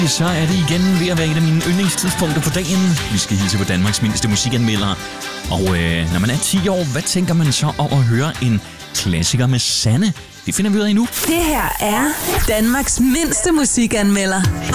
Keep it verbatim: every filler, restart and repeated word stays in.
Så er det igen ved at være et af mine yndlingstidspunkter på dagen. Vi skal hilse på Danmarks mindste musikanmeldere. Og øh, når man er ti år, hvad tænker man så om at høre en klassiker med Sanne? Det finder vi ud af nu. Det her er Danmarks mindste musikanmelder.